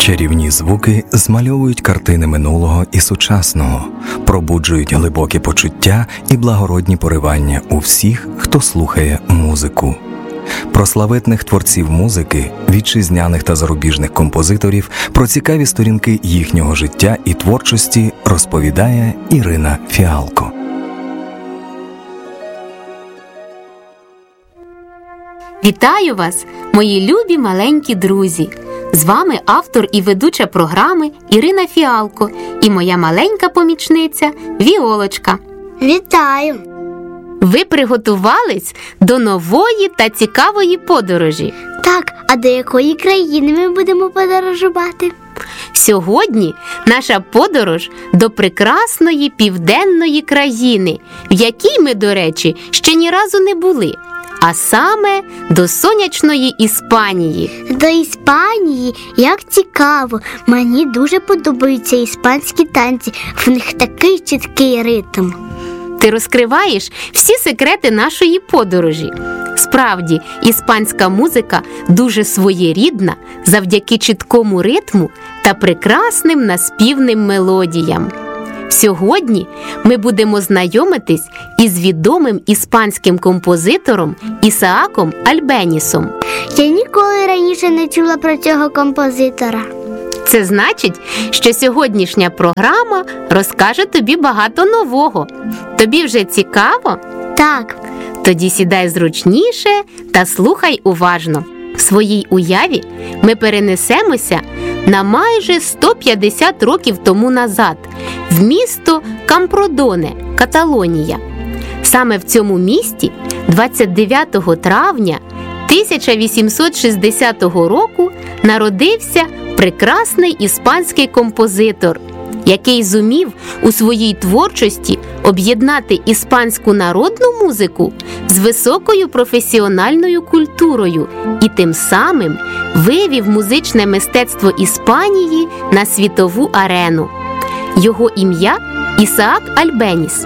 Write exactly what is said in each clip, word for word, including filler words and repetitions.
Чарівні звуки змальовують картини минулого і сучасного, пробуджують глибокі почуття і благородні поривання у всіх, хто слухає музику. Про славетних творців музики, вітчизняних та зарубіжних композиторів, про цікаві сторінки їхнього життя і творчості розповідає Ірина Фіалко. Вітаю вас, мої любі маленькі друзі! З вами автор і ведуча програми Ірина Фіалко і моя маленька помічниця Віолочка. Вітаю! Ви приготувались до нової та цікавої подорожі? Так, а до якої країни ми будемо подорожувати? Сьогодні наша подорож до прекрасної південної країни, в якій ми, до речі, ще ні разу не були. А саме до сонячної Іспанії. До Іспанії? Як цікаво! Мені дуже подобаються іспанські танці. В них такий чіткий ритм. Ти розкриваєш всі секрети нашої подорожі. Справді, іспанська музика дуже своєрідна завдяки чіткому ритму та прекрасним наспівним мелодіям. Сьогодні ми будемо знайомитись із відомим іспанським композитором Ісааком Альбенісом. Я ніколи раніше не чула про цього композитора. Це значить, що сьогоднішня програма розкаже тобі багато нового. Тобі вже цікаво? Так. Тоді сідай зручніше та слухай уважно. В своїй уяві ми перенесемося на майже сто п'ятдесят років тому назад в місто Кампродоне, Каталонія. Саме в цьому місті двадцять дев'ятого травня тисяча вісімсот шістдесятого року народився прекрасний іспанський композитор, який зумів у своїй творчості об'єднати іспанську народну музику з високою професіональною культурою і тим самим вивів музичне мистецтво Іспанії на світову арену. Його ім'я – Ісаак Альбеніс.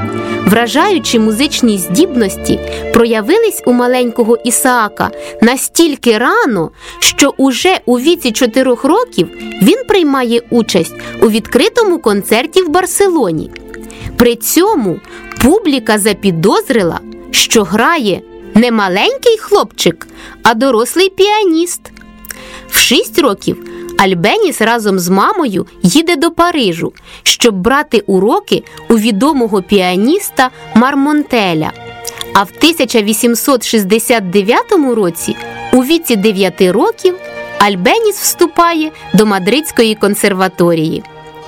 Вражаючі музичні здібності проявились у маленького Ісаака настільки рано, що уже у віці чотирьох років він приймає участь у відкритому концерті в Барселоні. При цьому публіка запідозрила, що грає не маленький хлопчик, а дорослий піаніст. В шість років Альбеніс разом з мамою їде до Парижу, щоб брати уроки у відомого піаніста Мармонтеля. А в тисяча вісімсот шістдесят дев'ятому році, у віці дев'яти років, Альбеніс вступає до Мадридської консерваторії.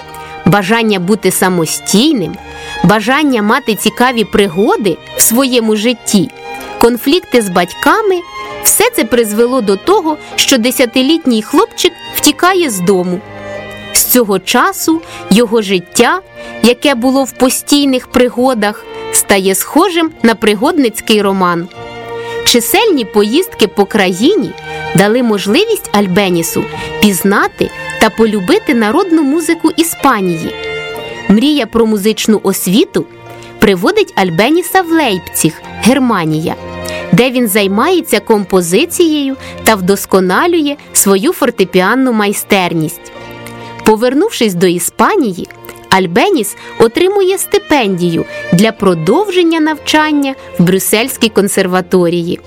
Бажання бути самостійним, бажання мати цікаві пригоди в своєму житті, конфлікти з батьками – все це призвело до того, що десятилітній хлопчик втікає з дому. З цього часу його життя, яке було в постійних пригодах, стає схожим на пригодницький роман. Чисельні поїздки по країні дали можливість Альбенісу пізнати та полюбити народну музику Іспанії. Мрія про музичну освіту приводить Альбеніса в Лейпціг, Германія, де він займається композицією та вдосконалює свою фортепіанну майстерність. Повернувшись до Іспанії, Альбеніс отримує стипендію для продовження навчання в Брюссельській консерваторії.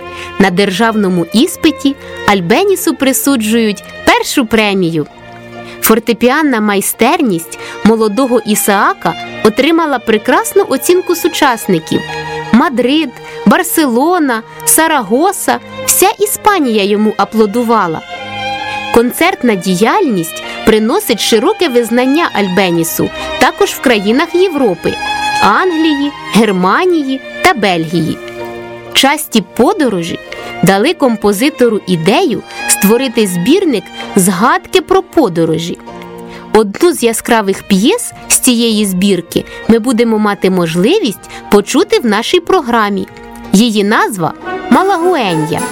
На державному іспиті Альбенісу присуджують першу премію. Фортепіанна майстерність молодого Ісаака отримала прекрасну оцінку сучасників. Мадрид, Барселона, Сарагоса – вся Іспанія йому аплодувала. Концертна діяльність приносить широке визнання Альбенісу також в країнах Європи – Англії, Германії та Бельгії. Часті подорожі дали композитору ідею створити збірник «Згадки про подорожі». Одну з яскравих п'єс з цієї збірки ми будемо мати можливість почути в нашій програмі. Її назва – «Малагуенья».